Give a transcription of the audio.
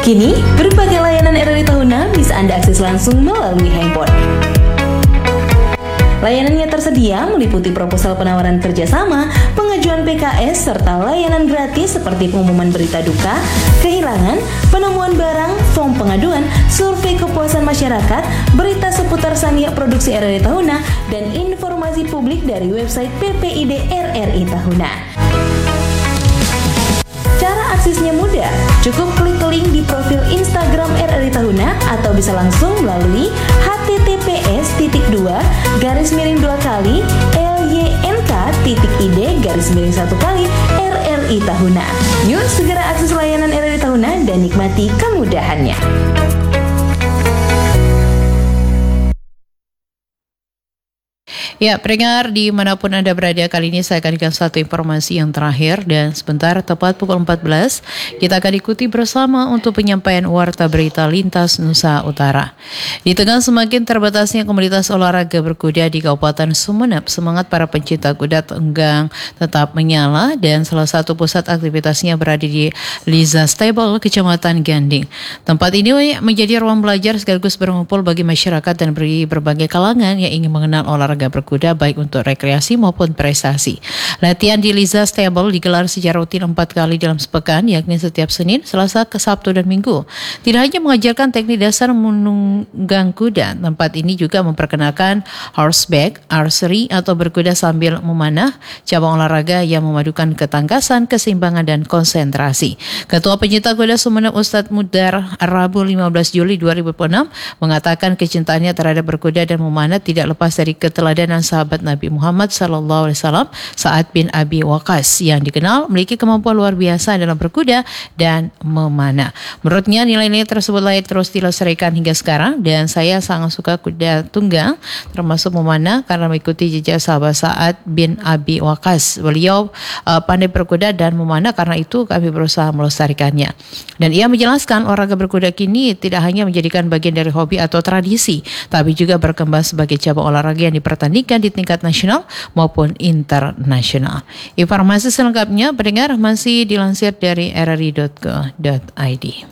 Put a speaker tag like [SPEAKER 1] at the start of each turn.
[SPEAKER 1] Kini, berbagai layanan RRI Tahuna bisa Anda akses langsung melalui handphone. Layanannya tersedia meliputi proposal penawaran kerjasama, pengajuan PKS, serta layanan gratis seperti pengumuman berita duka, kehilangan, penemuan barang, form pengaduan, survei kepuasan masyarakat, berita seputar Sania Produksi RRI Tahuna, dan informasi publik dari website PPID RRI Tahuna. Cara aksesnya mudah, cukup klik link di profil Instagram RRI Tahuna atau bisa langsung melalui https://lynk.id/RRI Tahuna. Yuk segera akses layanan RRI Tahuna dan nikmati kemudahannya.
[SPEAKER 2] Ya, pendengar dimanapun Anda berada, kali ini saya akan berikan satu informasi yang terakhir dan sebentar tepat pukul 14 kita akan ikuti bersama untuk penyampaian warta berita lintas Nusa Utara. Di tengah semakin terbatasnya komunitas olahraga berkuda di Kabupaten Sumeneb, semangat para pencinta kuda tunggang tetap menyala dan salah satu pusat aktivitasnya berada di Liza Stable, Kecamatan Ganding. Tempat ini menjadi ruang belajar sekaligus berkumpul bagi masyarakat dan bagi berbagai kalangan yang ingin mengenal olahraga berkuda baik untuk rekreasi maupun prestasi. Latihan di Liza Stable digelar secara rutin 4 kali dalam sepekan, yakni setiap Senin, Selasa, Sabtu, dan Minggu. Tidak hanya mengajarkan teknik dasar menunggang kuda, tempat ini juga memperkenalkan horseback, archery atau berkuda sambil memanah, cabang olahraga yang memadukan ketangkasan, keseimbangan, dan konsentrasi. Ketua Pencinta Kuda Sumeneb Ustadz Mudar Rabu 15 Juli 2006 mengatakan kecintaannya terhadap berkuda dan memanah tidak lepas dari keteladanan sahabat Nabi Muhammad SAW, Sa'ad bin Abi Waqqas, yang dikenal memiliki kemampuan luar biasa dalam berkuda dan memanah. Menurutnya nilai-nilai tersebut layak terus dilestarikan hingga sekarang, dan saya sangat suka kuda tunggang termasuk memanah karena mengikuti jejak sahabat Sa'ad bin Abi Waqqas. Beliau pandai berkuda dan memanah, karena itu kami berusaha melestarikannya. Dan ia menjelaskan olahraga berkuda kini tidak hanya menjadikan bagian dari hobi atau tradisi, tapi juga berkembang sebagai cabang olahraga yang dipertandingkan di tingkat nasional maupun internasional. Informasi selengkapnya pendengar masih dilansir dari rri.co.id.